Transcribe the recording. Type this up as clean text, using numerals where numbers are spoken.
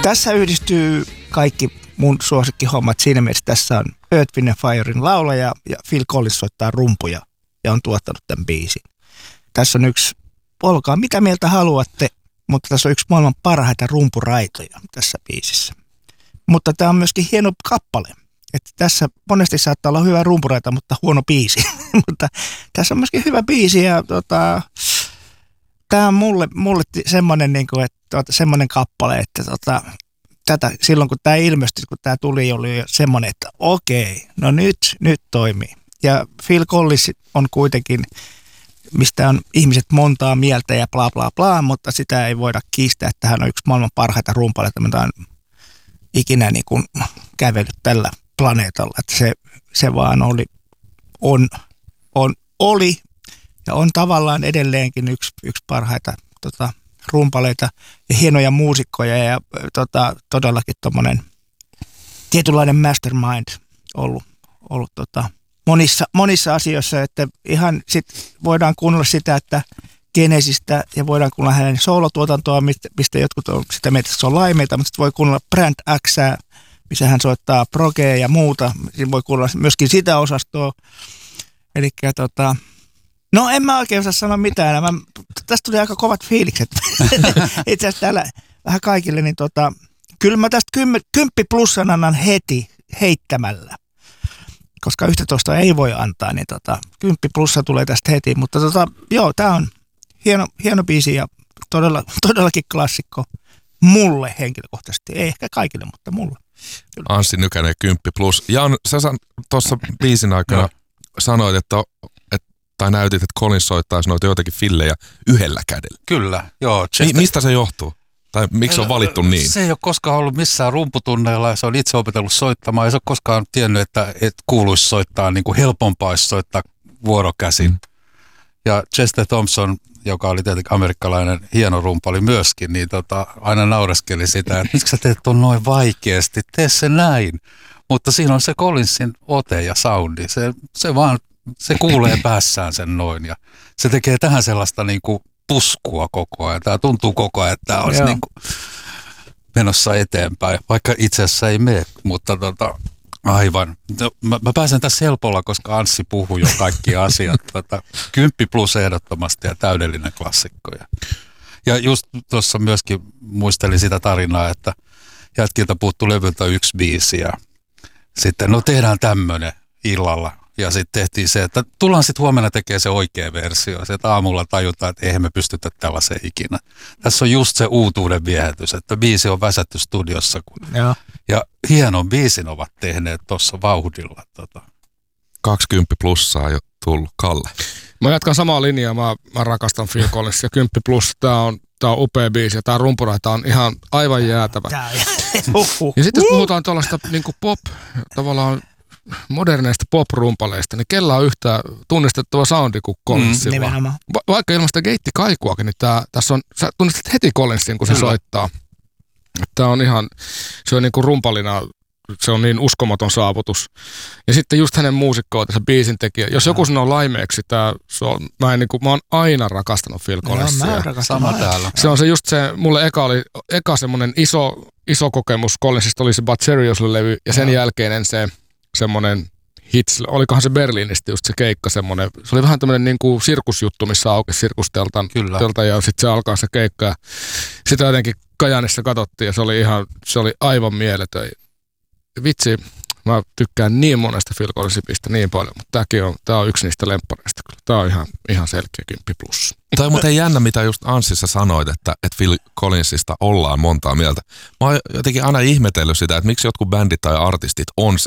Tässä yhdistyy kaikki mun suosikkihommat siinä mielessä. Tässä on Earth, Wind & Firen laulaja ja Phil Collins soittaa rumpuja ja on tuottanut tämän biisin. Tässä on yksi, olkaa mitä mieltä haluatte, mutta tässä on yksi maailman parhaita rumpuraitoja tässä biisissä. Mutta tämä on myöskin hieno kappale. Että tässä monesti saattaa olla hyvä rumpuraita, mutta huono biisi. Mutta tässä on myöskin hyvä biisi ja tämä on mulle semmoinen, niin kuin, että semmoinen kappale, että tätä, silloin kun tämä ilmestyi, kun tämä tuli, oli jo semmoinen, että okei, no nyt toimii. Ja Phil Collins on kuitenkin, mistä on ihmiset montaa mieltä ja bla bla bla, mutta sitä ei voida kiistää, että hän on yksi maailman parhaita rumpaleita, mitä on ikinä niin kuin kävellyt tällä planeetalla. Että se vaan oli ja on tavallaan edelleenkin yksi parhaita rumpaleita ja hienoja muusikkoja ja todellakin tommonen tietynlainen mastermind ollut monissa asioissa, että ihan sit voidaan kuunnella sitä, että Genesistä ja voidaan kuunnella hänen soolotuotantoa, mistä jotkut on sitä mieltä, että se on laimeita, mutta sitten voi kuunnella Brand Xää, missä hän soittaa progea ja muuta. Siinä voi kuunnella myöskin sitä osastoa. Elikkä no en mä oikein osaa sanoa mitään. Tästä tuli aika kovat fiilikset. Itse asiassa täällä vähän kaikille, niin kyllä mä tästä 10 plussan annan heti heittämällä. Koska 11 ei voi antaa, niin 10 plussa tulee tästä heti. Mutta joo, tää on hieno biisi ja todellakin klassikko mulle henkilökohtaisesti. Ei ehkä kaikille, mutta mulle. Kyllä. Anssi Nykänen 10 plus. Jan, sä tuossa biisin aikana sanoit, tai näytit, että Collins soittaisi noita joitakin fillejä yhdellä kädellä. Kyllä, joo. Mistä se johtuu? Tai miksi on valittu niin? Se ei ole koskaan ollut missään rumputunneilla ja se on itse opetellut soittamaan. Ei se ole koskaan tiennyt, että kuuluisi soittaa, niin kuin helpompaa olisi soittaa vuorokäsin. Ja Chester Thompson, joka oli tietenkin amerikkalainen hieno rumpali myöskin, niin aina naureskeli sitä, että miksi sä teet ton noin vaikeasti, tee se näin. Mutta siinä on se Collinsin ote ja soundi. Se kuulee päässään sen noin ja se tekee tähän sellaista niin kuin puskua koko ajan. Tämä tuntuu koko ajan, että tämä olisi niin kuin menossa eteenpäin, vaikka itse asiassa ei mene, mutta aivan. Mä pääsen tässä helpolla, koska Anssi puhui jo kaikki asiat. 10 plus ehdottomasti ja täydellinen klassikko. Ja just tuossa myöskin muistelin sitä tarinaa, että jätkiltä puuttui levyltä 1 biisi ja sitten tehdään tämmöinen illalla. Ja sitten tehtiin se, että tullaan sitten huomenna tekemään se oikea versio. Sitten aamulla tajutaan, että eihän me pystytä tällaiseen ikinä. Tässä on just se uutuuden viehätys, että biisi on väsätty studiossa. Ja hienon biisin ovat tehneet tuossa vauhdilla. 20 plussaa jo tullut. Kalle. Mä jatkan samaa linjaa. Mä rakastan Phil Collins ja 10 plus. Tää on upea biisi ja tää rumpuraita on ihan aivan jäätävä. Ja sitten jos puhutaan tuollaista niin kuin pop, tavallaan moderneista pop-rumpaleista, niin kellä on yhtä tunnistettava soundi kuin Collinsilla. Vaikka ilman sitä geittikaikuakin, niin tässä on, sä tunnistat heti Collinsin, kun se soittaa. Tämä on ihan, se on niin kuin rumpalina, se on niin uskomaton saavutus. Ja sitten just hänen muusikkoa, se biisin tekijä. Jos joku sanoo laimeeksi, mä oon aina rakastanut Phil Collinsia. Sama täällä. Se on se just se, mulle eka semmoinen iso kokemus Collinsista oli se But Serious-levy, ja sen jälkeinen se semmoinen hits, olikohan se Berliinistä just se keikka semmoinen, se oli vähän tämmöinen niin kuin sirkusjuttu, missä aukesi sirkusteltan ja sitten se alkaa se keikka ja sitä jotenkin Kajaanissa katsottiin ja se oli aivan mieletön. Vitsi, mä tykkään niin monesta Phil Collinsista niin paljon, mutta tää on yksi niistä lemppareista kyllä. Tää on ihan selkeä 10 plus. Tämä on muuten jännä, mitä just Anssissa sanoit, että Phil Collinsista ollaan montaa mieltä. Mä oon jotenkin aina ihmetellyt sitä, että miksi jotkut bändit tai artistit on